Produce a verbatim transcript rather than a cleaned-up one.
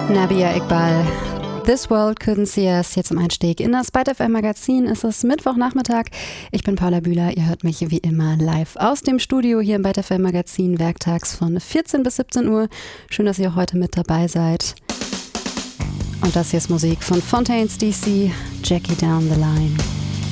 Nabia Iqbal, This World Couldn't See Us, jetzt im Einstieg in das Byte F M Magazin. Es ist Mittwochnachmittag. Ich bin Paula Bühler. Ihr hört mich wie immer live aus dem Studio hier im Byte F M Magazin, werktags von vierzehn bis siebzehn Uhr. Schön, dass ihr auch heute mit dabei seid. Und das hier ist Musik von Fontaines D C, Jackie Down the Line.